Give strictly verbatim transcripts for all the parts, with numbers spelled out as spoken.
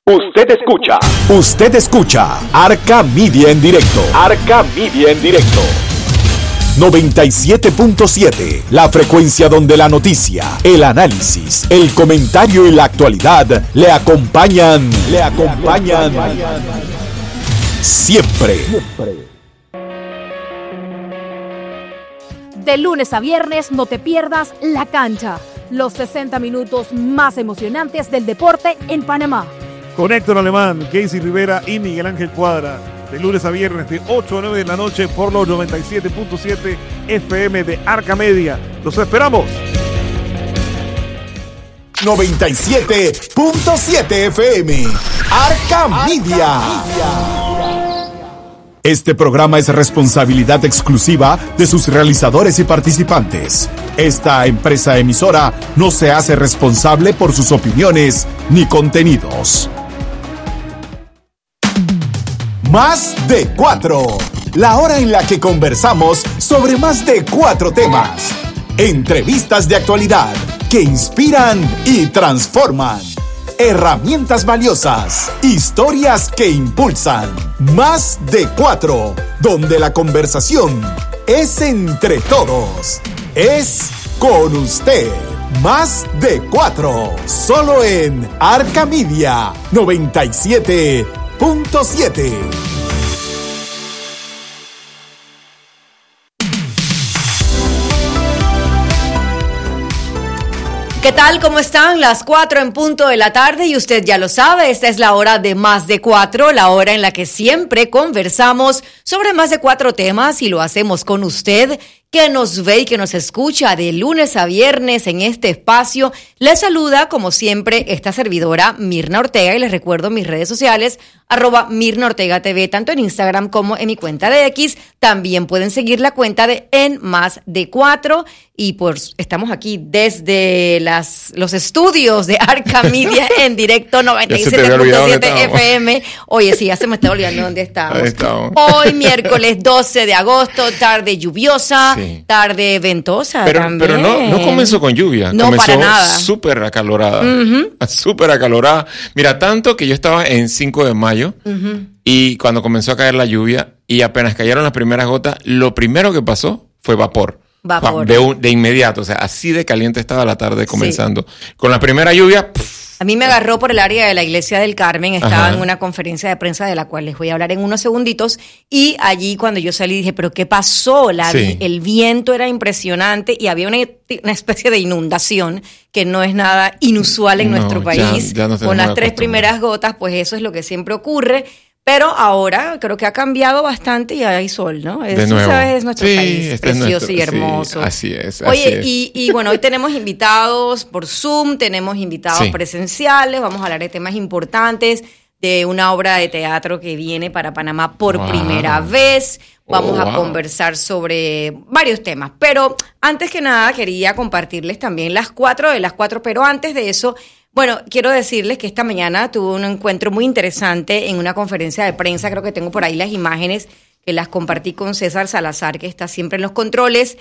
Usted escucha. Usted escucha Arca Media en directo. Arca Media en directo. noventa y siete punto siete, la frecuencia donde la noticia, el análisis, el comentario y la actualidad le acompañan, le acompañan siempre. De lunes a viernes no te pierdas La Cancha, los sesenta minutos más emocionantes del deporte en Panamá. Con Héctor Alemán, Casey Rivera y Miguel Ángel Cuadra. De lunes a viernes de ocho a nueve de la noche por los noventa y siete punto siete F M de Arca Media. ¡Los esperamos! noventa y siete punto siete F M Arca Media. Este programa es responsabilidad exclusiva de sus realizadores y participantes. Esta empresa emisora no se hace responsable por sus opiniones ni contenidos. Más de cuatro. La hora en la que conversamos sobre más de cuatro temas. Entrevistas de actualidad que inspiran y transforman. Herramientas valiosas. Historias que impulsan. Más de cuatro. Donde la conversación es entre todos. Es con usted. Más de cuatro. Solo en Arca Media noventa y siete punto siete. ¿Qué tal? ¿Cómo están? Las cuatro en punto de la tarde y usted ya lo sabe, esta es la hora de Más de Cuatro, la hora en la que siempre conversamos sobre más de cuatro temas y lo hacemos con usted que nos ve y que nos escucha de lunes a viernes en este espacio. Les saluda, como siempre, esta servidora Mirna Ortega y les recuerdo mis redes sociales, arroba Mirna Ortega T V, tanto en Instagram como en mi cuenta de X. También pueden seguir la cuenta de En Más de Cuatro y pues estamos aquí desde las los estudios de Arca Media en directo noventa y siete punto siete F M. Oye, sí, ya se me está olvidando dónde estamos. Ahí estamos. Hoy, miércoles doce de agosto, tarde lluviosa. Sí. Tarde ventosa pero, también. Pero no, no comenzó con lluvia. No, comenzó para nada. Súper acalorada. Uh-huh. Súper acalorada. Mira, tanto que yo estaba en cinco de mayo uh-huh. y cuando comenzó a caer la lluvia y apenas cayeron las primeras gotas, lo primero que pasó fue vapor. Vapor. De, un, de inmediato, o sea, así de caliente estaba la tarde comenzando. Sí. Con la primera lluvia... Pff, a mí me agarró por el área de la Iglesia del Carmen, estaba Ajá. en una conferencia de prensa de la cual les voy a hablar en unos segunditos y allí cuando yo salí dije, ¿pero qué pasó? La, sí. El viento era impresionante y había una, una especie de inundación que no es nada inusual en no, nuestro país. Ya, ya no Con las tres primeras gotas, pues eso es lo que siempre ocurre. Pero ahora creo que ha cambiado bastante y hay sol, ¿no? De es, nuevo. ¿sabes? Es nuestro sí, país este precioso es nuestro, y hermoso. Sí, así es. Así Oye, es. Y, y bueno, hoy tenemos invitados por Zoom, tenemos invitados sí. presenciales, vamos a hablar de temas importantes, de una obra de teatro que viene para Panamá por wow. primera vez. Vamos oh, a wow. conversar sobre varios temas. Pero antes que nada quería compartirles también las cuatro de las cuatro, pero antes de eso... Bueno, quiero decirles que esta mañana tuve un encuentro muy interesante en una conferencia de prensa, creo que tengo por ahí las imágenes que las compartí con César Salazar, que está siempre en los controles,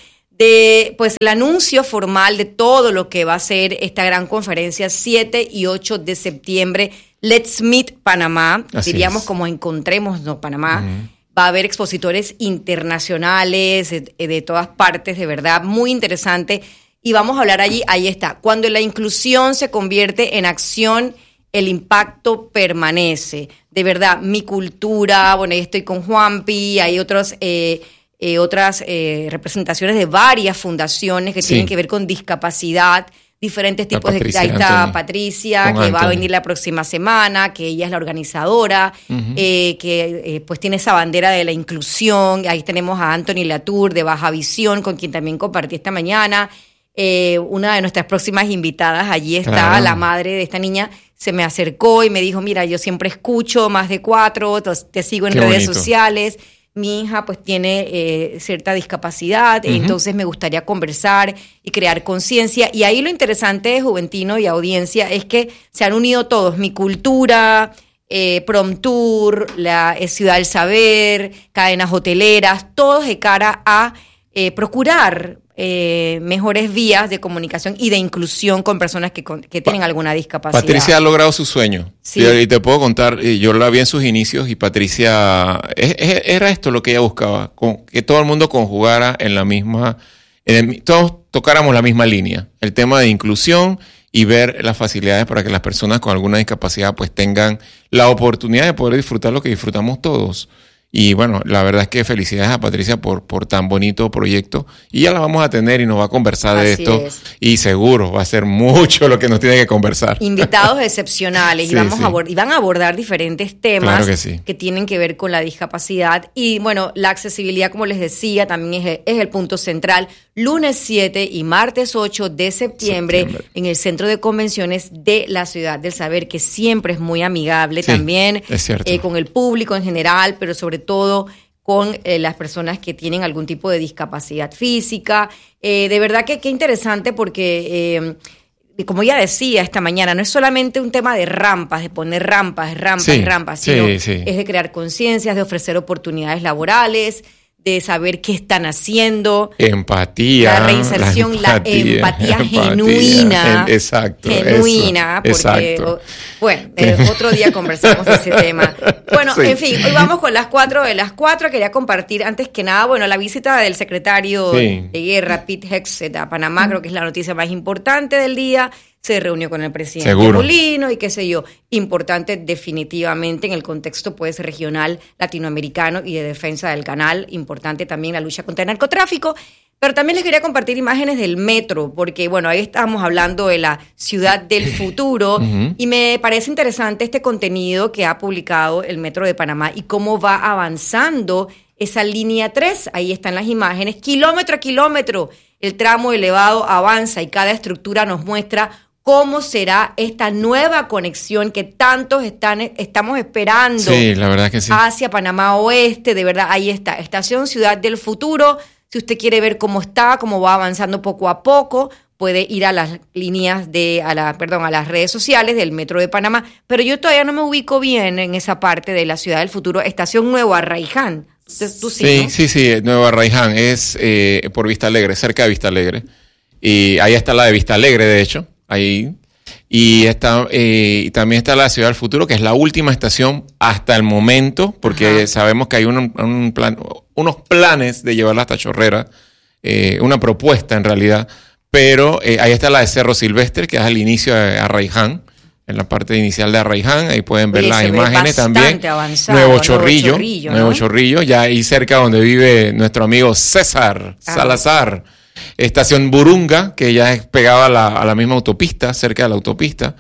de pues el anuncio formal de todo lo que va a ser esta gran conferencia siete y ocho de septiembre, Let's Meet Panamá, Así diríamos es. como Encontrémonos Panamá. Uh-huh. Va a haber expositores internacionales de, de todas partes, de verdad, muy interesante. Y vamos a hablar allí, ahí está. Cuando la inclusión se convierte en acción, el impacto permanece. De verdad, mi cultura, bueno, ahí estoy con Juanpi, hay otros, eh, eh, otras eh, representaciones de varias fundaciones que sí. tienen que ver con discapacidad, diferentes tipos de... Ahí está Anthony. Patricia, con que Anthony. va a venir la próxima semana, que ella es la organizadora, uh-huh. eh, que eh, pues tiene esa bandera de la inclusión. Ahí tenemos a Anthony Latour de Baja Visión, con quien también compartí esta mañana. Eh, una de nuestras próximas invitadas, allí está claro. la madre de esta niña, se me acercó y me dijo, mira, yo siempre escucho Más de Cuatro, te sigo en Qué redes bonito. sociales, mi hija pues tiene eh, cierta discapacidad, uh-huh. entonces me gustaría conversar y crear conciencia, y ahí lo interesante de Juventino y audiencia es que se han unido todos, mi cultura, eh, Prom Tour, la eh, Ciudad del Saber, cadenas hoteleras, todos de cara a Eh, procurar eh, mejores vías de comunicación y de inclusión con personas que, con, que tienen pa- alguna discapacidad. Patricia ha logrado su sueño. Sí. Y te puedo contar, yo la vi en sus inicios y Patricia, es, es, era esto lo que ella buscaba, con, que todo el mundo conjugara en la misma, en el, todos tocáramos la misma línea, el tema de inclusión y ver las facilidades para que las personas con alguna discapacidad pues tengan la oportunidad de poder disfrutar lo que disfrutamos todos. Y bueno, la verdad es que felicidades a Patricia por, por tan bonito proyecto. Y ya la vamos a tener y nos va a conversar de Así esto. es. Y seguro va a ser mucho lo que nos tiene que conversar. Invitados excepcionales Sí, y, vamos sí. a abord- y van a abordar diferentes temas Claro que sí. que tienen que ver con la discapacidad. Y bueno, la accesibilidad, como les decía, también es, es el punto central. Lunes siete y martes ocho de septiembre, Septiembre. en el Centro de Convenciones de la Ciudad del Saber, que siempre es muy amigable Sí, también es cierto. eh, con el público en general, pero sobre todo con eh, las personas que tienen algún tipo de discapacidad física. Eh, de verdad que qué interesante porque, eh, como ya decía esta mañana, no es solamente un tema de rampas, de poner rampas, rampas, Sí, rampas, sí, sino sí. es de crear conciencias, de ofrecer oportunidades laborales, de saber qué están haciendo. Empatía. La reinserción, la empatía, genuina. gen- Exacto. Genuina, eso, porque, exacto. o- bueno, eh, otro día conversamos de ese tema. Bueno, Sí. en fin, hoy vamos con las cuatro de las cuatro. Quería compartir antes que nada, bueno, la visita del secretario Sí. de Guerra, Pete Hegseth, a Panamá, creo que es la noticia más importante del día. Se reunió con el presidente Seguro. Molino y qué sé yo, importante definitivamente en el contexto pues regional latinoamericano y de defensa del canal, importante también la lucha contra el narcotráfico, pero también les quería compartir imágenes del metro, porque bueno, ahí estamos hablando de la ciudad del futuro Ujú. y me parece interesante este contenido que ha publicado el Metro de Panamá y cómo va avanzando esa línea tres, ahí están las imágenes, kilómetro a kilómetro, el tramo elevado avanza y cada estructura nos muestra cómo será esta nueva conexión que tantos están, estamos esperando Sí, la verdad que sí. hacia Panamá Oeste. De verdad, ahí está, Estación Ciudad del Futuro. Si usted quiere ver cómo está, cómo va avanzando poco a poco, puede ir a las líneas de, a la, perdón, a las redes sociales del Metro de Panamá. Pero yo todavía no me ubico bien en esa parte de la Ciudad del Futuro, Estación Nuevo Arraiján. ¿Tú, tú sí, Sí, ¿no? sí, sí, Nueva Arraiján es eh, por Vista Alegre, cerca de Vista Alegre. Y ahí está la de Vista Alegre, de hecho, ahí. Y está, eh, y también está la Ciudad del Futuro, que es la última estación hasta el momento, porque Ajá. sabemos que hay un, un plan, unos planes de llevarla hasta Chorrera, eh, una propuesta en realidad, pero eh, ahí está la de Cerro Silvestre, que es al inicio de Arraiján, en la parte inicial de Arraiján, ahí pueden ver Oye, las se ve imágenes bastante también. avanzado, Nuevo Nuevo Chorrillo, Chorrillo, Nuevo ¿no? Chorrillo, ya ahí cerca donde vive nuestro amigo César Ah. Salazar. Estación Burunga, que ya es pegada a la, a la misma autopista, cerca de la autopista.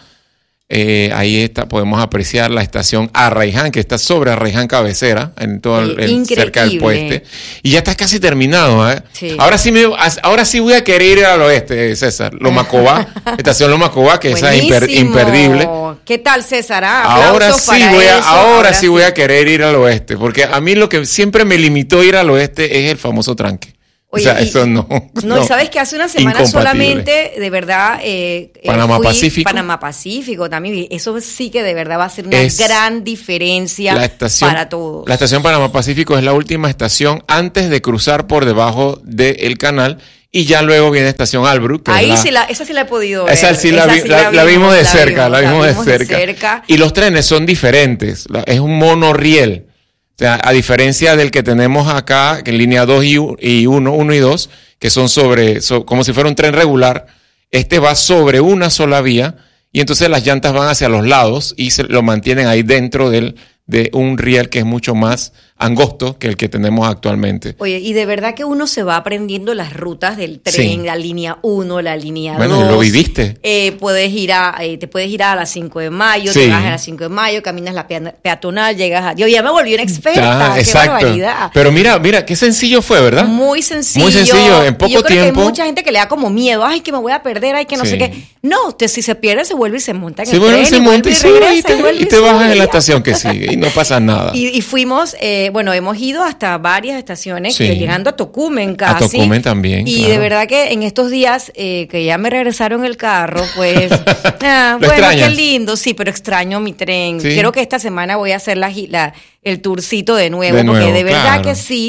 Eh, ahí está, podemos apreciar la estación Arraiján, que está sobre Arraiján Cabecera, en todo el, Eh, el- cerca del increíble. puente. Y ya está casi terminado, ¿eh? Sí. Ahora sí me, ahora sí voy a querer ir al oeste, César. Lomacobá, estación Lomacobá, que esa es imper- Buenísimo. imperdible. ¿Qué tal, César? Ah, Ahora aplausos sí para voy a, eso. ahora sí voy a querer ir al oeste, porque a mí lo que siempre me limitó a ir al oeste es el famoso tranque. Oye, o sea, y- eso no. No, y sabes que hace una semana Incompatible. solamente, de verdad, eh, eh, Panamá fui- Pacífico. Panamá Pacífico también. Y eso sí que de verdad va a ser una Es gran diferencia La estación, para todos. la estación Panamá Pacífico es la última estación antes de cruzar por debajo del canal y ya luego viene estación Albrook. que es Ahí la- sí la, esa sí la he podido ver. Esa sí la, vi- sí la- la vimos de la cerca, la vimos, de, de cerca. cerca. Y los trenes son diferentes, la- es un monorriel. O sea, a diferencia del que tenemos acá, que en línea dos y uno, uno y dos, que son sobre, so- como si fuera un tren regular, este va sobre una sola vía y entonces las llantas van hacia los lados y se lo mantienen ahí dentro del, de un riel que es mucho más angosto que el que tenemos actualmente. Oye, y de verdad que uno se va aprendiendo las rutas del tren, Sí. la línea uno, la línea dos. Bueno, lo viviste. Eh, puedes ir a, eh, te puedes ir a las cinco de mayo, Sí. te vas a las cinco de mayo, caminas la pea- peatonal, llegas a... Yo ya me volví una experta, Ah, qué exacto. barbaridad. Pero mira, mira, qué sencillo fue, ¿verdad? Muy sencillo. Muy sencillo, en poco y yo creo tiempo. que hay mucha gente que le da como miedo, ay, que me voy a perder, ay, que no Sí. sé qué. No, usted si se pierde, se vuelve y se monta en Se el vuelve, tren. se y vuelve monta y y sube regresa, y te, vuelve y te bajas sube, en la ya. estación que sigue y no pasa nada. Y, y fuimos, eh, bueno, hemos ido hasta varias estaciones, Sí. que llegando a Tocumen casi. A Tocumen también, Y claro. de verdad que en estos días eh, que ya me regresaron el carro, pues, ah, ¿Lo bueno, extrañas? qué lindo, sí, pero extraño mi tren. Sí. Creo que esta semana voy a hacer la, gi- la- el tourcito de nuevo, De porque nuevo, de verdad claro. que sí,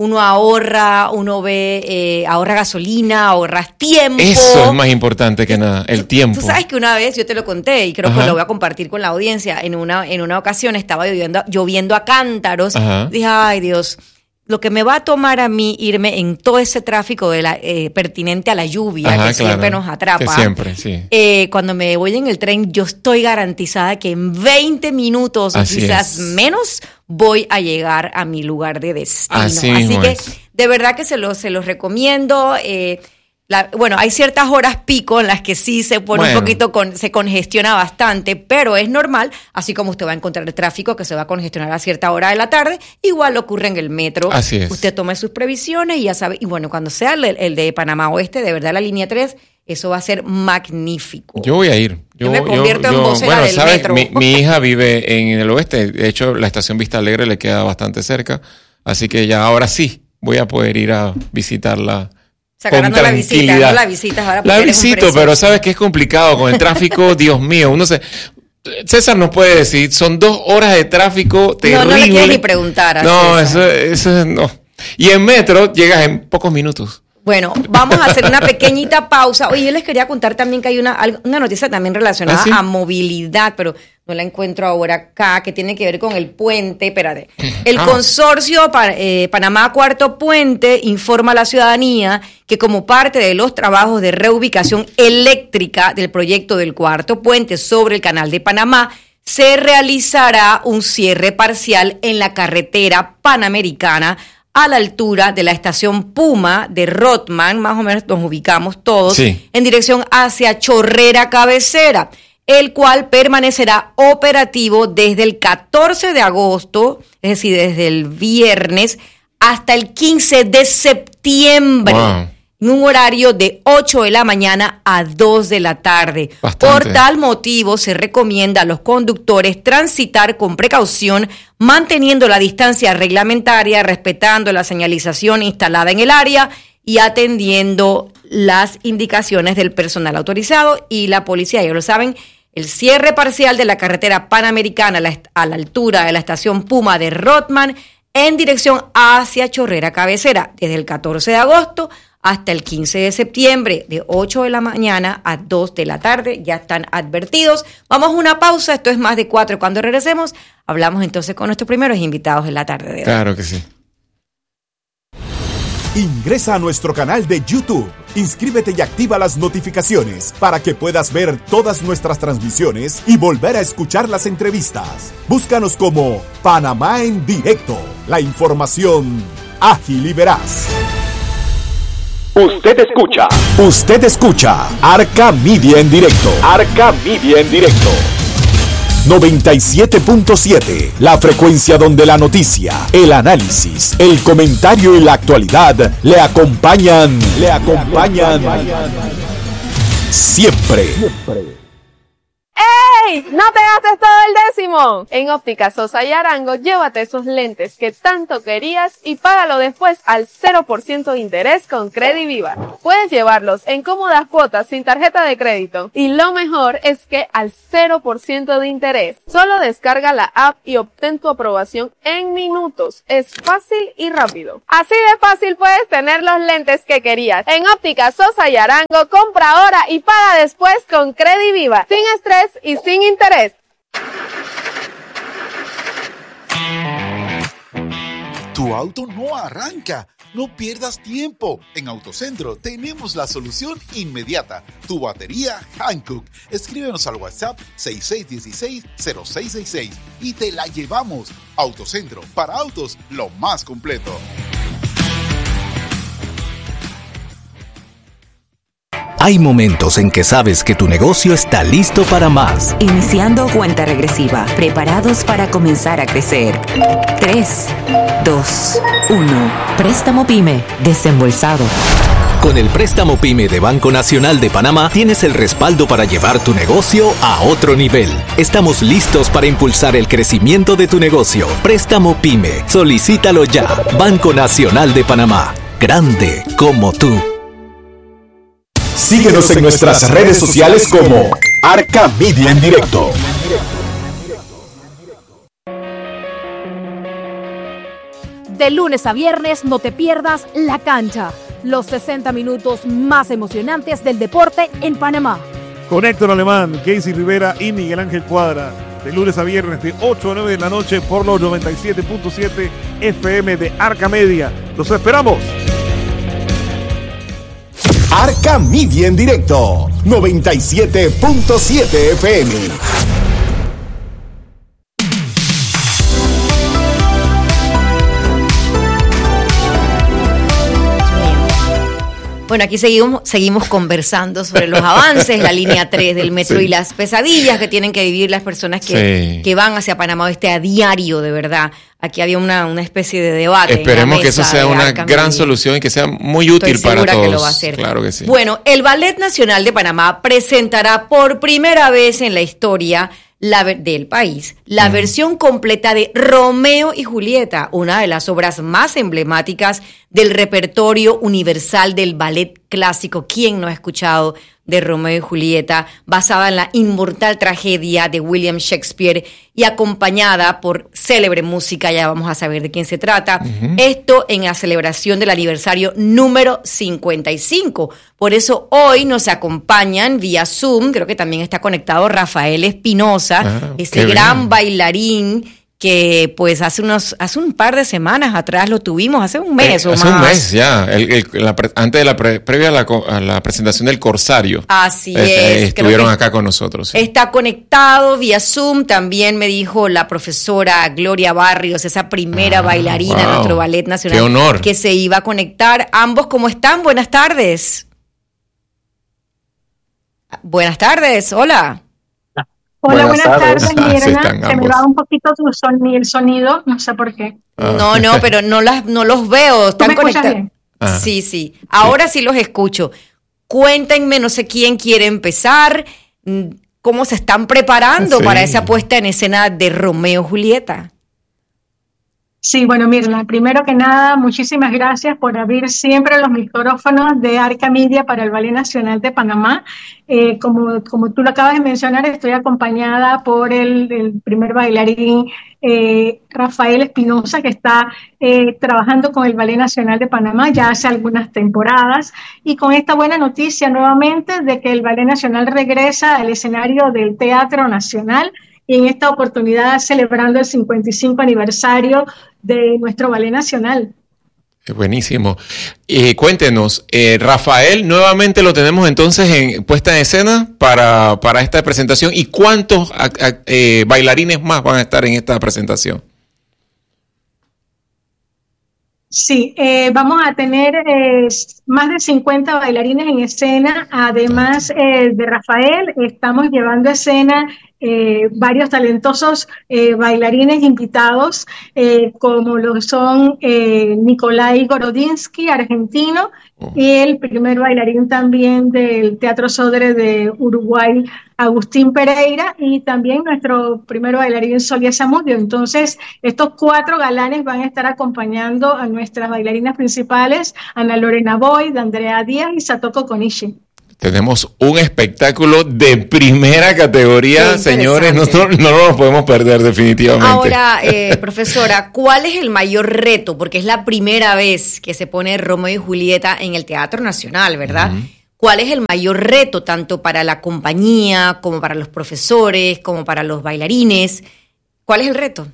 uno ahorra, uno ve, eh, ahorra gasolina, ahorras tiempo. Eso es más importante que nada, el tiempo. Tú sabes que una vez yo te lo conté y creo Ajá. que lo voy a compartir con la audiencia. En una, en una ocasión estaba lloviendo, lloviendo a cántaros. Ajá. Dije, ay Dios, lo que me va a tomar a mí irme en todo ese tráfico de la, eh, pertinente a la lluvia, Ajá, que claro, siempre nos atrapa. Que siempre, sí. Eh, cuando me voy en el tren, yo estoy garantizada que en veinte minutos, Así quizás es. menos, voy a llegar a mi lugar de destino. Así, Así que, es. de verdad que se los se los recomiendo. Eh, La, bueno, hay ciertas horas pico en las que sí se pone bueno. un poquito, con, se congestiona bastante, pero es normal, así como usted va a encontrar el tráfico que se va a congestionar a cierta hora de la tarde, igual ocurre en el metro. Así es. Usted tome sus previsiones y ya sabe, y bueno, cuando sea el, el de Panamá Oeste, de verdad la línea tres, eso va a ser magnífico. Yo voy a ir. Yo, yo me convierto yo, en vocera bueno, del ¿sabes? metro. Mi, mi hija vive en el oeste, de hecho la estación Vista Alegre le queda bastante cerca, así que ya ahora sí voy a poder ir a visitarla. O sea, no la visitas, no la visitas ahora. La visito, pero sabes que es complicado con el tráfico, Dios mío, uno se... César nos puede decir, son dos horas de tráfico terrible. No, no le quieres ni preguntar a No, César. eso, eso no. Y en metro llegas en pocos minutos. Bueno, vamos a hacer una pequeñita pausa. Oye, yo les quería contar también que hay una, una noticia también relacionada ¿Ah, sí? a movilidad, pero no la encuentro ahora acá, que tiene que ver con el puente. Espérate. El ah. consorcio pa, eh, Panamá Cuarto Puente informa a la ciudadanía que como parte de los trabajos de reubicación eléctrica del proyecto del Cuarto Puente sobre el Canal de Panamá, se realizará un cierre parcial en la carretera panamericana a la altura de la estación Puma de Rotman, más o menos nos ubicamos todos, sí. en dirección hacia Chorrera Cabecera, el cual permanecerá operativo desde el catorce de agosto, es decir, desde el viernes, hasta el quince de septiembre. Wow. En un horario de ocho de la mañana a dos de la tarde. Bastante. Por tal motivo, se recomienda a los conductores transitar con precaución, manteniendo la distancia reglamentaria, respetando la señalización instalada en el área y atendiendo las indicaciones del personal autorizado y la policía. Ya lo saben, el cierre parcial de la carretera panamericana a la, a la altura de la estación Puma de Rotman en dirección hacia Chorrera Cabecera, desde el catorce de agosto hasta el quince de septiembre, de ocho de la mañana a dos de la tarde, ya están advertidos. Vamos a una pausa, esto es Más de Cuatro. Cuando regresemos, hablamos entonces con nuestros primeros invitados en la tarde de hoy. Claro que sí. Ingresa a nuestro canal de YouTube, inscríbete y activa las notificaciones para que puedas ver todas nuestras transmisiones y volver a escuchar las entrevistas. Búscanos como Panamá en Directo, la información ágil y veraz. Usted escucha. Usted escucha Arca Media en directo. Arca Media en directo. noventa y siete punto siete, la frecuencia donde la noticia, el análisis, el comentario y la actualidad le acompañan, le acompañan, siempre. ¡Ey! ¡No te gastes todo el décimo! En Óptica Sosa y Arango, llévate esos lentes que tanto querías y págalo después al cero por ciento de interés con Crediviva. Puedes llevarlos en cómodas cuotas sin tarjeta de crédito. Y lo mejor es que al cero por ciento de interés. Solo descarga la app y obtén tu aprobación en minutos. Es fácil y rápido. Así de fácil puedes tener los lentes que querías. En Óptica Sosa y Arango, compra ahora y paga después con Crediviva. Sin estrés y sin interés. Tu auto no arranca. No pierdas tiempo. En Autocentro tenemos la solución inmediata. Tu batería Hankook. Escríbenos al WhatsApp seis seis uno seis, cero seis seis seis y te la llevamos. Autocentro, para autos, lo más completo. Hay momentos en que sabes que tu negocio está listo para más. Iniciando cuenta regresiva, preparados para comenzar a crecer. tres, dos, uno. Préstamo PYME, desembolsado. Con el préstamo PYME de Banco Nacional de Panamá tienes el respaldo para llevar tu negocio a otro nivel. Estamos listos para impulsar el crecimiento de tu negocio. Préstamo PYME. Solicítalo ya. Banco Nacional de Panamá. Grande como tú. Síguenos en nuestras redes sociales como Arca Media en Directo. De lunes a viernes no te pierdas La Cancha, los sesenta minutos más emocionantes del deporte en Panamá. Con Héctor Alemán, Casey Rivera y Miguel Ángel Cuadra. De lunes a viernes de ocho a nueve de la noche por los noventa y siete punto siete F M de Arca Media. ¡Los esperamos! Arca Media en directo, noventa y siete punto siete F M. Bueno, aquí seguimos, seguimos conversando sobre los avances, la línea tres del metro sí. y las pesadillas que tienen que vivir las personas que, sí. que van hacia Panamá Oeste a diario, de verdad. Aquí había una, una especie de debate. Esperemos que eso sea una gran solución y que sea muy útil para todos. Que lo va a hacer. Claro que sí. Bueno, el Ballet Nacional de Panamá presentará por primera vez en la historia La, del país, la mm. versión completa de Romeo y Julieta, una de las obras más emblemáticas del repertorio universal del ballet clásico. ¿Quién no ha escuchado de Romeo y Julieta, basada en la inmortal tragedia de William Shakespeare y acompañada por célebre música? Ya vamos a saber de quién se trata. Uh-huh. Esto en la celebración del aniversario número cincuenta y cinco. Por eso hoy nos acompañan vía Zoom, creo que también está conectado Rafael Espinosa, ah, ese gran bien. bailarín que pues hace unos hace un par de semanas atrás lo tuvimos, hace un mes eh, o hace más. Hace un mes ya, el, el, la, antes de la pre, previa a la, a la presentación del Corsario. Así eh, es. Eh, estuvieron acá con nosotros. Sí. Está conectado vía Zoom, también me dijo la profesora Gloria Barrios, esa primera ah, bailarina wow. de nuestro Ballet Nacional. Qué honor. Que se iba a conectar. Ambos, ¿cómo están? Buenas tardes. Buenas tardes, hola. Hola, buenas, buenas tardes, tardes Mirna. Ah, sí, se me va un poquito tu son, el sonido, no sé por qué. Ah. No, no, pero no las no los veo, están conectados. Ah. Sí, sí. Ahora sí. sí los escucho. Cuéntenme, no sé quién quiere empezar, cómo se están preparando sí. para esa puesta en escena de Romeo y Julieta. Sí, bueno, Mirna, primero que nada, muchísimas gracias por abrir siempre los micrófonos de Arca Media para el Ballet Nacional de Panamá. Eh, como, como tú lo acabas de mencionar, estoy acompañada por el, el primer bailarín eh, Rafael Espinosa, que está eh, trabajando con el Ballet Nacional de Panamá ya hace algunas temporadas, y con esta buena noticia nuevamente de que el Ballet Nacional regresa al escenario del Teatro Nacional, y en esta oportunidad celebrando el cincuenta y cinco aniversario de nuestro Ballet Nacional. Buenísimo. Eh, cuéntenos, eh, Rafael, nuevamente lo tenemos entonces en puesta en escena para, para esta presentación. ¿Y cuántos a, a, eh, bailarines más van a estar en esta presentación? Sí, eh, vamos a tener eh, más de cincuenta bailarines en escena. Además eh, de Rafael, estamos llevando a escena eh, varios talentosos eh, bailarines invitados, eh, como lo son eh, Nikolai Gorodinsky, argentino, oh. y el primer bailarín también del Teatro Sodre de Uruguay, Agustín Pereira, y también nuestro primer bailarín Solia Zamudio. Entonces, estos cuatro galanes van a estar acompañando a nuestras bailarinas principales, Ana Lorena Boyd, Andrea Díaz y Satoko Konishi. Tenemos un espectáculo de primera categoría, señores, no, no, no nos podemos perder definitivamente. Ahora, eh, profesora, ¿cuál es el mayor reto? Porque es la primera vez que se pone Romeo y Julieta en el Teatro Nacional, ¿verdad? Uh-huh. ¿Cuál es el mayor reto tanto para la compañía, como para los profesores, como para los bailarines? ¿Cuál es el reto?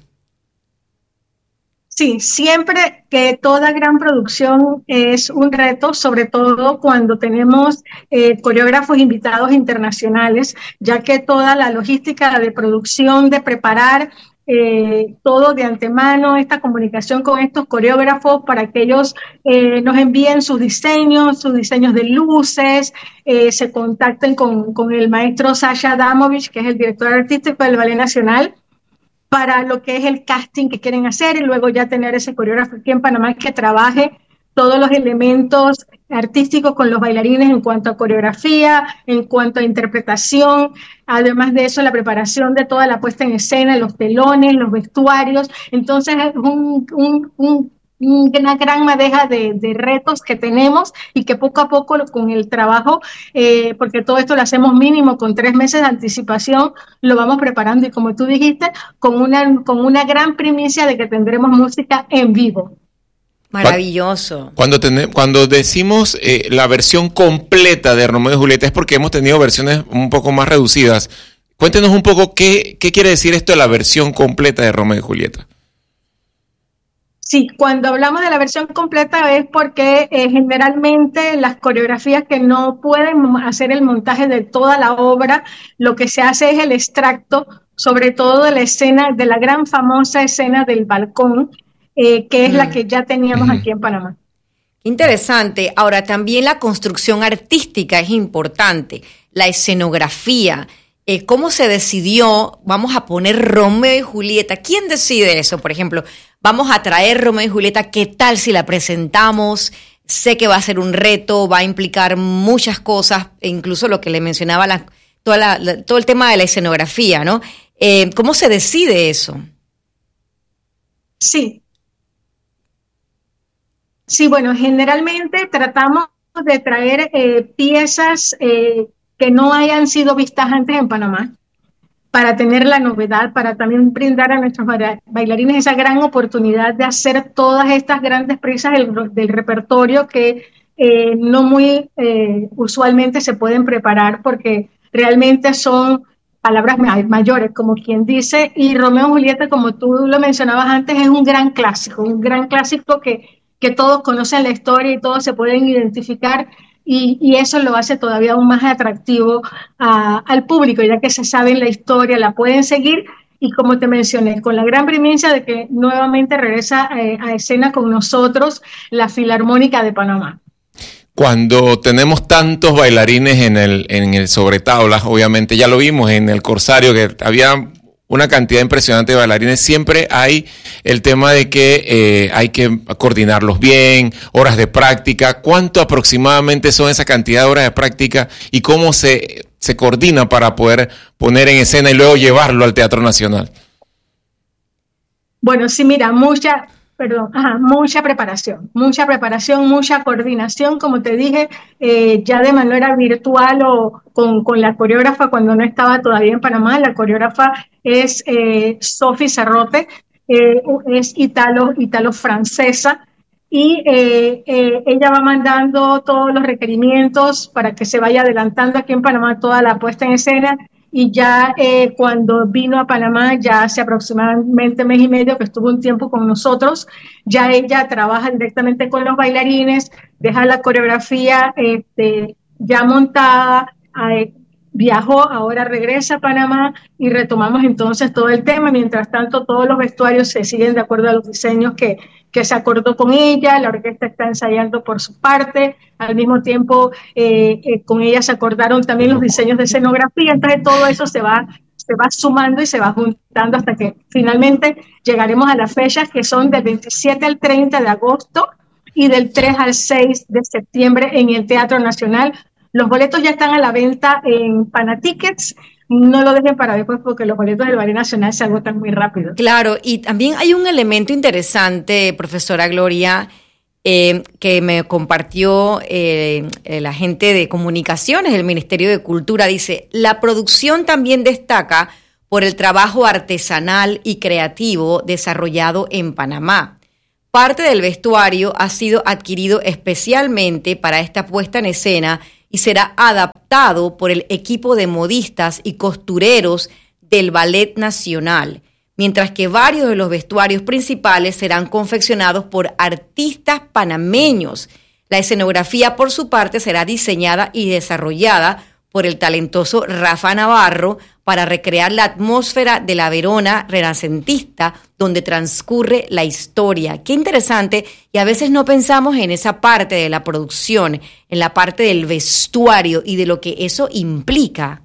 Sí, siempre que toda gran producción es un reto, sobre todo cuando tenemos eh, coreógrafos invitados internacionales, ya que toda la logística de producción, de preparar eh, todo de antemano, esta comunicación con estos coreógrafos para que ellos eh, nos envíen sus diseños, sus diseños de luces, eh, se contacten con, con el maestro Sasha Adamovich, que es el director artístico del Ballet Nacional, para lo que es el casting que quieren hacer, y luego ya tener ese coreógrafo aquí en Panamá que trabaje todos los elementos artísticos con los bailarines en cuanto a coreografía, en cuanto a interpretación, además de eso la preparación de toda la puesta en escena, los telones, los vestuarios. Entonces es un, un, un una gran madeja de, de retos que tenemos, y que poco a poco con el trabajo, eh, porque todo esto lo hacemos mínimo con tres meses de anticipación, lo vamos preparando, y como tú dijiste, con una, con una gran primicia de que tendremos música en vivo. Maravilloso. Cuando, ten, cuando decimos eh, la versión completa de Romeo y Julieta es porque hemos tenido versiones un poco más reducidas. Cuéntenos un poco qué, qué quiere decir esto de la versión completa de Romeo y Julieta. Sí, cuando hablamos de la versión completa es porque eh, generalmente las coreografías que no pueden hacer el montaje de toda la obra, lo que se hace es el extracto, sobre todo de la escena, de la gran famosa escena del balcón, eh, que es mm. la que ya teníamos mm. aquí en Panamá. Interesante. Ahora, también la construcción artística es importante, la escenografía. Eh, ¿Cómo se decidió, vamos a poner Romeo y Julieta? ¿Quién decide eso? Por ejemplo, vamos a traer Romeo y Julieta, ¿qué tal si la presentamos? Sé que va a ser un reto, va a implicar muchas cosas, e incluso lo que le mencionaba, la, toda la, la, todo el tema de la escenografía, ¿no? Eh, ¿Cómo se decide eso? Sí. Sí, bueno, generalmente tratamos de traer eh, piezas eh, que no hayan sido vistas antes en Panamá, para tener la novedad, para también brindar a nuestros bailarines esa gran oportunidad de hacer todas estas grandes piezas del, del repertorio que eh, no muy eh, usualmente se pueden preparar porque realmente son palabras mayores, como quien dice, y Romeo y Julieta, como tú lo mencionabas antes, es un gran clásico, un gran clásico que, que todos conocen la historia y todos se pueden identificar. Y, y eso lo hace todavía aún más atractivo a, al público, ya que se sabe la historia, la pueden seguir y como te mencioné, con la gran primicia de que nuevamente regresa eh, a escena con nosotros la Filarmónica de Panamá. Cuando tenemos tantos bailarines en el, en el sobretablas, obviamente ya lo vimos en el Corsario, que había una cantidad impresionante de bailarines, siempre hay el tema de que eh, hay que coordinarlos bien, horas de práctica. ¿Cuánto aproximadamente son esa cantidad de horas de práctica y cómo se, se coordina para poder poner en escena y luego llevarlo al Teatro Nacional? Bueno, sí, mira, mucha... Perdón, ajá, mucha preparación, mucha preparación, mucha coordinación, como te dije, eh, ya de manera virtual o con, con la coreógrafa cuando no estaba todavía en Panamá. La coreógrafa es eh, Sophie Serrote, eh, es italo, italo-francesa y eh, eh, ella va mandando todos los requerimientos para que se vaya adelantando aquí en Panamá toda la puesta en escena. Y ya eh, cuando vino a Panamá, ya hace aproximadamente mes y medio que estuvo un tiempo con nosotros, ya ella trabaja directamente con los bailarines, deja la coreografía este, ya montada, eh, viajó, ahora regresa a Panamá y retomamos entonces todo el tema. Mientras tanto, todos los vestuarios se siguen de acuerdo a los diseños que, que se acordó con ella, la orquesta está ensayando por su parte, al mismo tiempo eh, eh, con ella se acordaron también los diseños de escenografía, entonces todo eso se va, se va sumando y se va juntando hasta que finalmente llegaremos a las fechas que son del veintisiete al treinta de agosto y del tres al seis de septiembre en el Teatro Nacional. Los boletos ya están a la venta en Panatickets. No lo dejen para después porque los boletos del Ballet Nacional se agotan muy rápido. Claro, y también hay un elemento interesante, profesora Gloria, eh, que me compartió eh, el agente de comunicaciones del Ministerio de Cultura. Dice, la producción también destaca por el trabajo artesanal y creativo desarrollado en Panamá. Parte del vestuario ha sido adquirido especialmente para esta puesta en escena y será adaptado por el equipo de modistas y costureros del Ballet Nacional, mientras que varios de los vestuarios principales serán confeccionados por artistas panameños. La escenografía, por su parte, será diseñada y desarrollada por el talentoso Rafa Navarro para recrear la atmósfera de la Verona renacentista donde transcurre la historia. Qué interesante, y a veces no pensamos en esa parte de la producción, en la parte del vestuario y de lo que eso implica.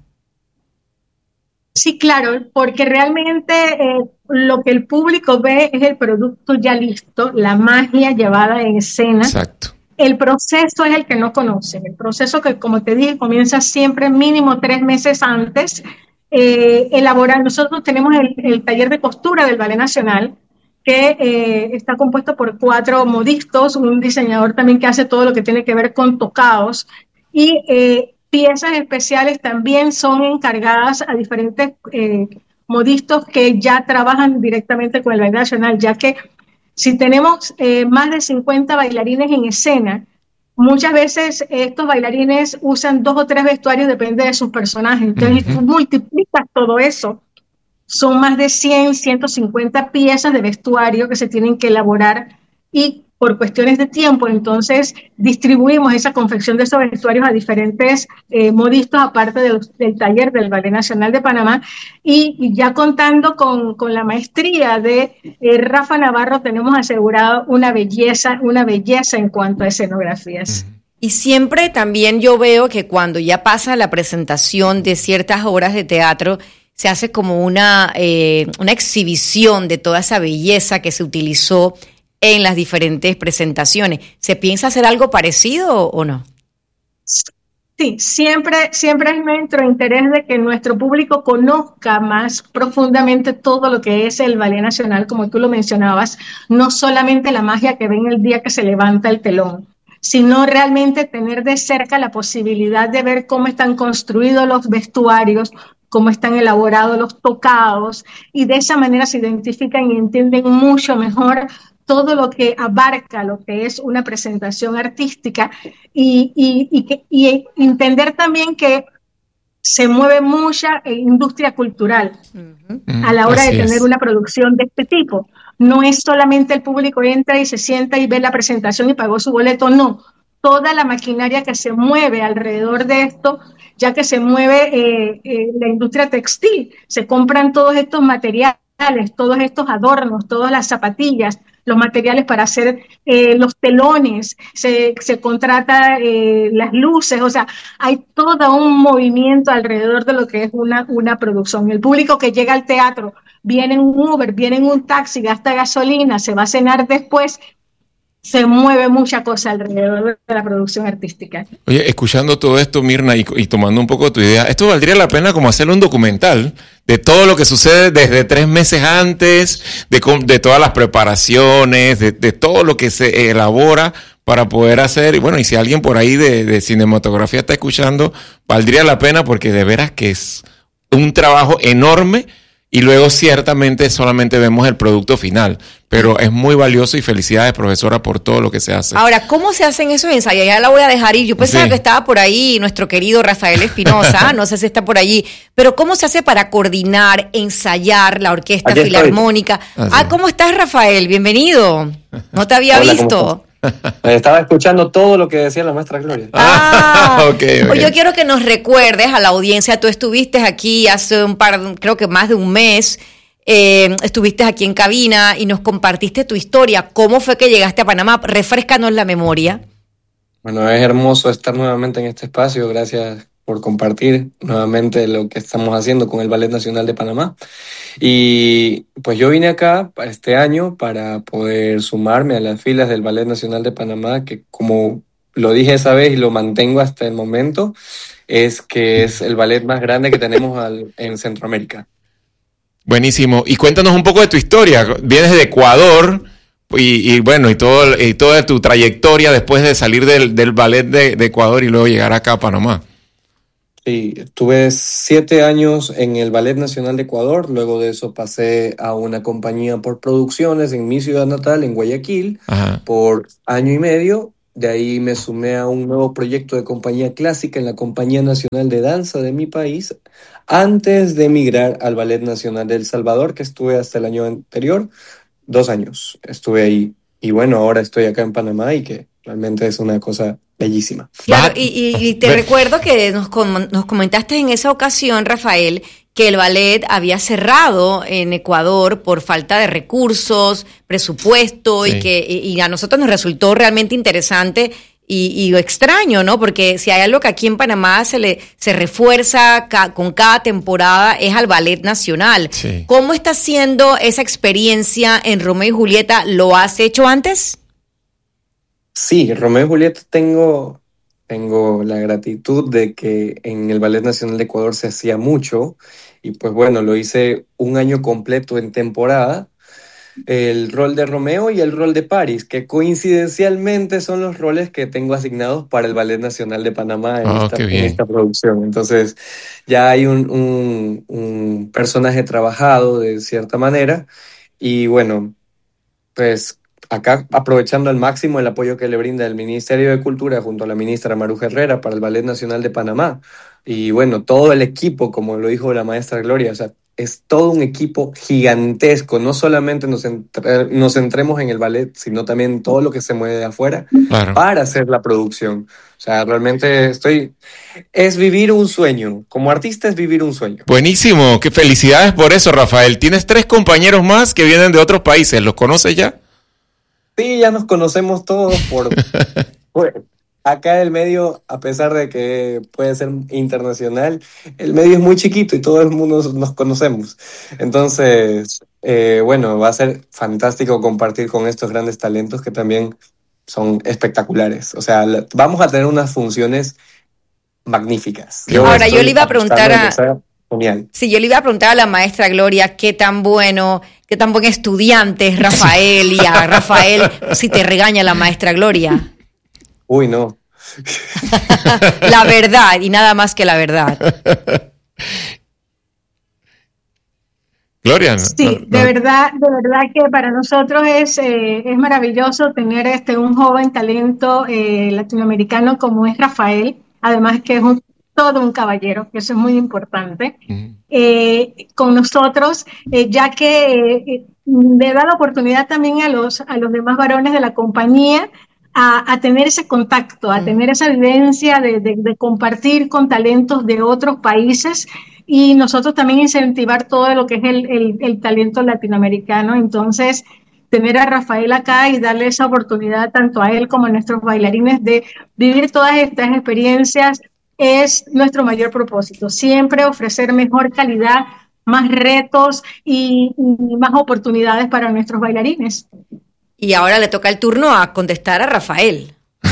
Sí, claro, porque realmente eh, lo que el público ve es el producto ya listo, la magia llevada en escena. Exacto. El proceso es el que no conocen, el proceso que, como te dije, comienza siempre mínimo tres meses antes. Eh, elaborar, nosotros tenemos el, el taller de costura del Ballet Nacional, que eh, está compuesto por cuatro modistas, un diseñador también que hace todo lo que tiene que ver con tocados, y eh, piezas especiales también son encargadas a diferentes eh, modistas que ya trabajan directamente con el Ballet Nacional, ya que Si tenemos eh, más de cincuenta bailarines en escena, muchas veces estos bailarines usan dos o tres vestuarios, depende de sus personajes. Entonces, uh-huh. tú multiplicas todo eso. Son más de cien, ciento cincuenta piezas de vestuario que se tienen que elaborar y por cuestiones de tiempo, entonces distribuimos esa confección de esos vestuarios a diferentes eh, modistas, aparte de los, del taller del Ballet Nacional de Panamá, y, y ya contando con, con la maestría de eh, Rafa Navarro, tenemos asegurado una belleza, una belleza en cuanto a escenografías. Y siempre también yo veo que cuando ya pasa la presentación de ciertas obras de teatro, se hace como una, eh, una exhibición de toda esa belleza que se utilizó en las diferentes presentaciones. ¿Se piensa hacer algo parecido o no? Sí, siempre, siempre es nuestro interés de que nuestro público conozca más profundamente todo lo que es el Ballet Nacional, como tú lo mencionabas, no solamente la magia que ven el día que se levanta el telón, sino realmente tener de cerca la posibilidad de ver cómo están construidos los vestuarios, cómo están elaborados los tocados, y de esa manera se identifican y entienden mucho mejor todo lo que abarca lo que es una presentación artística y, y, y, que, y entender también que se mueve mucha industria cultural uh-huh. a la hora Así de tener es. una producción de este tipo. No es solamente el público entra y se sienta y ve la presentación y pagó su boleto, no. Toda la maquinaria que se mueve alrededor de esto, ya que se mueve eh, eh, la industria textil, se compran todos estos materiales, todos estos adornos, todas las zapatillas, los materiales para hacer eh, los telones, se, se contrata eh, las luces, o sea, hay todo un movimiento alrededor de lo que es una, una producción. El público que llega al teatro viene en un Uber, viene en un taxi, gasta gasolina, se va a cenar después, se mueve mucha cosa alrededor de la producción artística. Oye, escuchando todo esto, Mirna, y, y tomando un poco tu idea, esto valdría la pena como hacerle un documental de todo lo que sucede desde tres meses antes, de, de todas las preparaciones, de, de todo lo que se elabora para poder hacer, y bueno, y si alguien por ahí de, de cinematografía está escuchando, valdría la pena porque de veras que es un trabajo enorme. Y luego ciertamente solamente vemos el producto final, pero es muy valioso y felicidades, profesora, por todo lo que se hace. Ahora, ¿cómo se hacen esos ensayos? Ya la voy a dejar ir. Yo pensaba sí. que estaba por ahí nuestro querido Rafael Espinosa, no sé si está por allí, pero ¿cómo se hace para coordinar, ensayar la orquesta Aquí filarmónica? Ah, ah, ¿cómo estás, Rafael? Bienvenido. No te había Hola, visto. Estaba escuchando todo lo que decía la maestra Gloria. Ah, okay, okay. Pues yo quiero que nos recuerdes a la audiencia, tú estuviste aquí hace un par, creo que más de un mes, eh, estuviste aquí en cabina y nos compartiste tu historia. ¿Cómo fue que llegaste a Panamá? Refréscanos la memoria. Bueno, es hermoso estar nuevamente en este espacio, gracias por compartir nuevamente lo que estamos haciendo con el Ballet Nacional de Panamá. Y pues yo vine acá para este año para poder sumarme a las filas del Ballet Nacional de Panamá, que como lo dije esa vez y lo mantengo hasta el momento, es que es el ballet más grande que tenemos al, en Centroamérica. Buenísimo. Y cuéntanos un poco de tu historia. Vienes de Ecuador y, y bueno, y, todo, y toda tu trayectoria después de salir del, del ballet de, de Ecuador y luego llegar acá a Panamá. Sí, estuve siete años en el Ballet Nacional de Ecuador, luego de eso pasé a una compañía por producciones en mi ciudad natal, en Guayaquil, Ajá. por año y medio. De ahí me sumé a un nuevo proyecto de compañía clásica en la Compañía Nacional de Danza de mi país, antes de emigrar al Ballet Nacional de El Salvador, que estuve hasta el año anterior, dos años estuve ahí. Y bueno, ahora estoy acá en Panamá y que realmente es una cosa bellísima. Claro, y, y, y te recuerdo que nos, com- nos comentaste en esa ocasión, Rafael, que el ballet había cerrado en Ecuador por falta de recursos, presupuesto, sí. y que y, y a nosotros nos resultó realmente interesante y, y extraño, ¿no? Porque si hay algo que aquí en Panamá se le se refuerza ca- con cada temporada es al Ballet Nacional. Sí. ¿Cómo está siendo esa experiencia en Romeo y Julieta? ¿Lo has hecho antes? Sí, Romeo y Julieta tengo, tengo la gratitud de que en el Ballet Nacional de Ecuador se hacía mucho y pues bueno, lo hice un año completo en temporada, el rol de Romeo y el rol de Paris, que coincidencialmente son los roles que tengo asignados para el Ballet Nacional de Panamá en, oh, esta, en esta producción. Entonces ya hay un, un, un personaje trabajado de cierta manera y bueno, pues acá aprovechando al máximo el apoyo que le brinda el Ministerio de Cultura junto a la ministra Maruja Herrera para el Ballet Nacional de Panamá. Y bueno, todo el equipo, como lo dijo la maestra Gloria, o sea, es todo un equipo gigantesco. No solamente nos, entre, nos centremos en el ballet, sino también en todo lo que se mueve de afuera, claro, para hacer la producción. O sea, realmente estoy... Es vivir un sueño. Como artista es vivir un sueño. Buenísimo. Qué felicidades por eso, Rafael. Tienes tres compañeros más que vienen de otros países. ¿Los conoces ya? Sí, ya nos conocemos todos por... por acá el medio, a pesar de que puede ser internacional, el medio es muy chiquito y todo el mundo nos conocemos. Entonces, eh, bueno, va a ser fantástico compartir con estos grandes talentos que también son espectaculares. O sea, la, vamos a tener unas funciones magníficas. Yo Ahora, yo le iba a preguntar a... Genial. Sí, yo le iba a preguntar a la maestra Gloria qué tan bueno, qué tan buen estudiante es Rafael, y a Rafael si te regaña la maestra Gloria. Uy, no. La verdad, y nada más que la verdad. Gloria. Sí, no, no. de verdad, de verdad que para nosotros es, eh, es maravilloso tener este un joven talento eh, latinoamericano como es Rafael, además que es un, todo un caballero, que eso es muy importante, uh-huh. eh, con nosotros, eh, ya que eh, le da la oportunidad también a los, a los demás varones de la compañía A, a tener ese contacto, a tener esa vivencia de, de, de compartir con talentos de otros países y nosotros también incentivar todo lo que es el, el, el talento latinoamericano. Entonces, tener a Rafael acá y darle esa oportunidad tanto a él como a nuestros bailarines de vivir todas estas experiencias es nuestro mayor propósito. Siempre ofrecer mejor calidad, más retos y, y más oportunidades para nuestros bailarines. Y ahora le toca el turno a contestar a Rafael.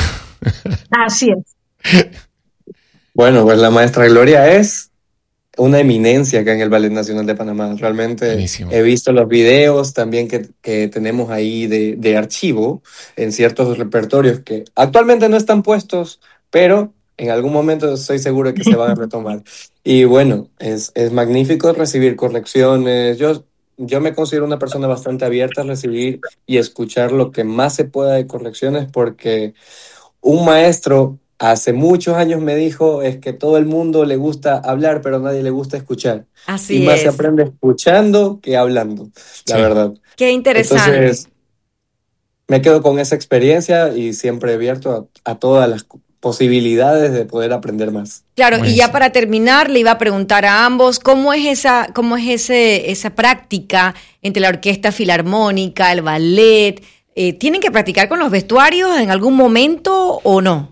Así es. Bueno, pues la maestra Gloria es una eminencia acá en el Ballet Nacional de Panamá. Realmente Buenísimo. He visto los videos también que, que tenemos ahí de, de archivo en ciertos repertorios que actualmente no están puestos, pero en algún momento estoy seguro de que se van a retomar. Y bueno, es, es magnífico recibir correcciones. Yo... Yo me considero una persona bastante abierta a recibir y escuchar lo que más se pueda de correcciones, porque un maestro hace muchos años me dijo es que todo el mundo le gusta hablar, pero a nadie le gusta escuchar. Así y más es. se aprende escuchando que hablando, la sí. verdad. Qué interesante. Entonces, me quedo con esa experiencia y siempre abierto a, a todas las posibilidades de poder aprender más. Claro, Buenísimo. Y ya para terminar le iba a preguntar a ambos cómo es esa, cómo es ese, esa práctica entre la orquesta filarmónica, el ballet. Eh, ¿Tienen que practicar con los vestuarios en algún momento o no?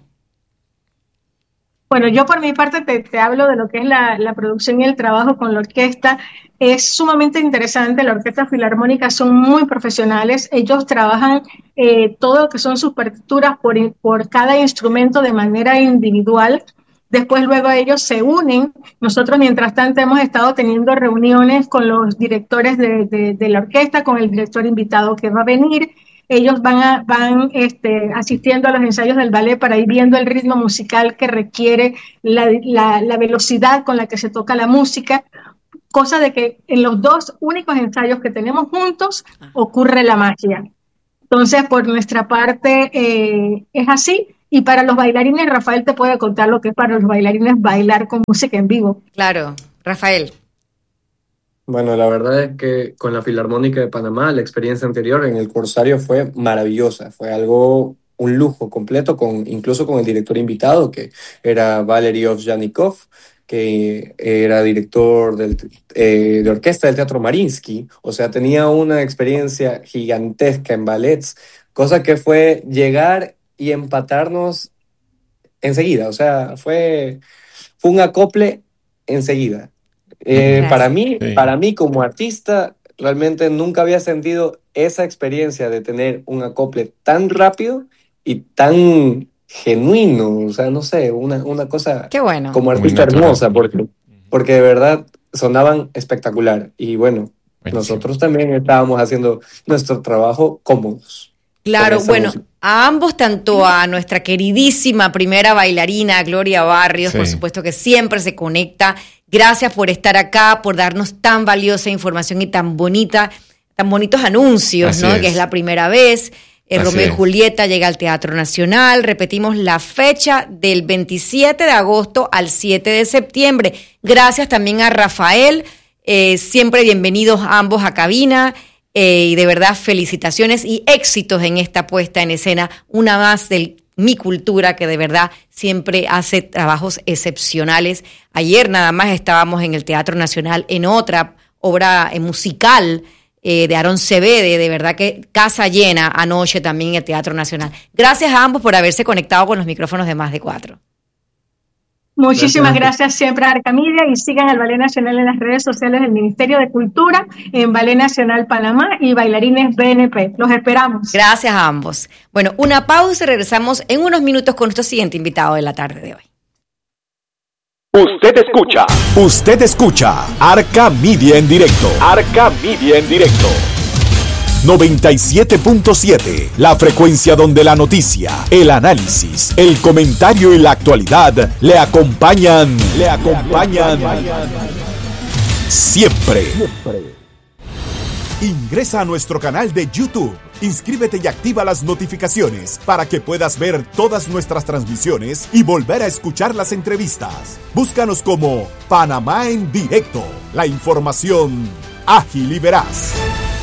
Bueno, yo por mi parte te, te hablo de lo que es la, la producción y el trabajo con la orquesta. Es sumamente interesante, la Orquesta Filarmónica son muy profesionales, ellos trabajan eh, todo lo que son sus partituras por, por cada instrumento de manera individual, después luego ellos se unen, nosotros mientras tanto hemos estado teniendo reuniones con los directores de, de, de la orquesta, con el director invitado que va a venir, ellos van, a, van este, asistiendo a los ensayos del ballet para ir viendo el ritmo musical que requiere, la, la, la velocidad con la que se toca la música, cosa de que en los dos únicos ensayos que tenemos juntos ocurre la magia. Entonces, por nuestra parte, eh, es así. Y para los bailarines, Rafael te puede contar lo que es para los bailarines bailar con música en vivo. Claro, Rafael. Bueno, la verdad es que con la Filarmónica de Panamá, la experiencia anterior en el Corsario fue maravillosa. Fue algo, un lujo completo, con incluso con el director invitado, que era Valery Ovsyannikov, que era director del, eh, de orquesta del Teatro Mariinsky, o sea, tenía una experiencia gigantesca en ballets, cosa que fue llegar y empatarnos enseguida, o sea, fue, fue un acople enseguida. Eh, para mí, sí. para mí como artista, realmente nunca había sentido esa experiencia de tener un acople tan rápido y tan genuino, o sea, no sé, una, una cosa Qué bueno. como artista hermosa, porque, porque de verdad sonaban espectacular. Y bueno, Buenísimo. Nosotros también estábamos haciendo nuestro trabajo cómodos. Claro, bueno, música. A ambos, tanto a nuestra queridísima primera bailarina, Gloria Barrios, sí. por supuesto que siempre se conecta. Gracias por estar acá, por darnos tan valiosa información y tan bonita tan bonitos anuncios, Así ¿no? es. Que es la primera vez. Eh, Así Romeo y es. Julieta llega al Teatro Nacional. Repetimos la fecha del veintisiete de agosto al siete de septiembre. Gracias también a Rafael. Eh, siempre bienvenidos ambos a cabina. Eh, y de verdad, felicitaciones y éxitos en esta puesta en escena. Una más de Mi Cultura, que de verdad siempre hace trabajos excepcionales. Ayer nada más estábamos en el Teatro Nacional en otra obra eh, musical Eh, de Aarón Cebede, de verdad que casa llena anoche también en el Teatro Nacional. Gracias a ambos por haberse conectado con los micrófonos de Más de Cuatro. Muchísimas gracias siempre a Arcamedia y sigan al Ballet Nacional en las redes sociales del Ministerio de Cultura, en Ballet Nacional Panamá y Bailarines B N P. Los esperamos. Gracias a ambos. Bueno, una pausa y regresamos en unos minutos con nuestro siguiente invitado de la tarde de hoy. Usted escucha. Usted escucha Arca Media en directo. Arca Media en directo. noventa y siete punto siete, la frecuencia donde la noticia, el análisis, el comentario y la actualidad le acompañan, le acompañan siempre. Ingresa a nuestro canal de YouTube, inscríbete y activa las notificaciones para que puedas ver todas nuestras transmisiones y volver a escuchar las entrevistas. Búscanos como Panamá en Directo, la información ágil y veraz.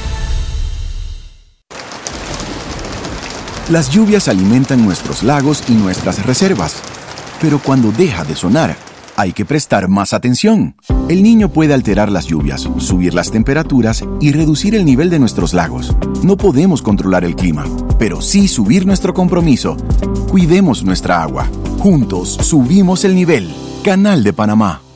Las lluvias alimentan nuestros lagos y nuestras reservas, pero cuando deja de sonar, hay que prestar más atención. El Niño puede alterar las lluvias, subir las temperaturas y reducir el nivel de nuestros lagos. No podemos controlar el clima, pero sí subir nuestro compromiso. Cuidemos nuestra agua. Juntos subimos el nivel. Canal de Panamá.